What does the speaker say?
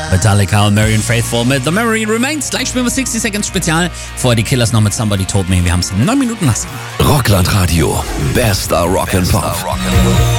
Metallica und Marianne Faithfull mit The Memory Remains. Gleich spielen wir 60 Seconds Spezial. Vorher die Killers noch mit Somebody Told Me. Wir haben es 9 Minuten lassen. Rockland Radio. Bester Rock'n'Pop.